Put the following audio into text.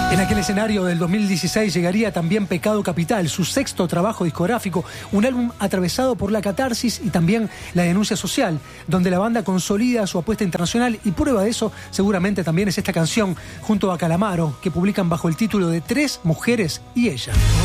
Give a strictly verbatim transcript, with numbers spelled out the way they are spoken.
En aquel escenario del dos mil dieciséis llegaría también Pecado Capital, su sexto trabajo discográfico, un álbum atravesado por la catarsis y también la denuncia social, donde la banda consolida su apuesta internacional, y prueba de eso seguramente también es esta canción junto a Calamaro, que publican bajo el título de Tres Mujeres y Ella.